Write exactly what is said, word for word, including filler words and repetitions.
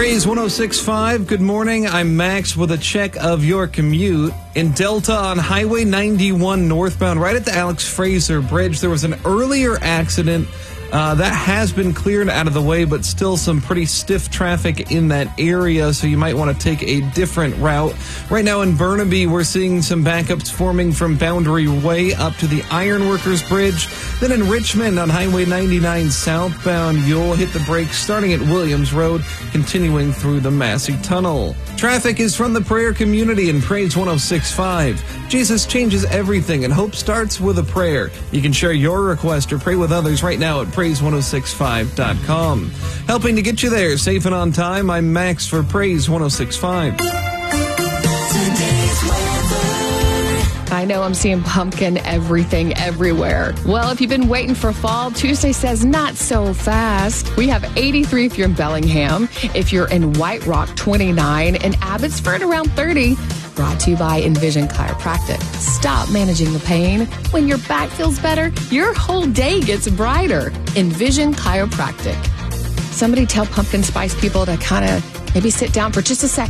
Praise one oh six point five. Good morning. I'm Max with a check of your commute. In Delta on Highway ninety-one northbound, right at the Alex Fraser Bridge, there was an earlier accident. Uh, that has been cleared out of the way, but still some pretty stiff traffic in that area, so you might want to take a different route. Right now in Burnaby, we're seeing some backups forming from Boundary Way up to the Ironworkers Bridge. Then in Richmond on Highway ninety-nine southbound, you'll hit the brakes starting at Williams Road, continuing through the Massey Tunnel. Traffic is from the prayer community in Praise one oh six point five. Jesus changes everything, and hope starts with a prayer. You can share your request or pray with others right now at praise one oh six point five dot com. Helping to get you there safe and on time, I'm Max for Praise one oh six point five. I know I'm seeing pumpkin everything everywhere. Well, if you've been waiting for fall, Tuesday says not so fast. We have eighty-three if you're in Bellingham. If you're in White Rock, twenty-nine. And Abbotsford, around thirty. Brought to you by Envision Chiropractic. Stop managing the pain. When your back feels better, your whole day gets brighter. Envision Chiropractic. Somebody tell pumpkin spice people to kind of maybe sit down for just a second.